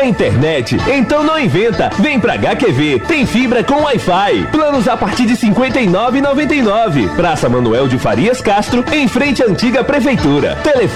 Quer internet? Então não inventa. Vem pra HQV. Tem fibra com Wi-Fi. Planos a partir de R$ 59,99. Praça Manuel de Farias Castro, em frente à antiga prefeitura. Telefone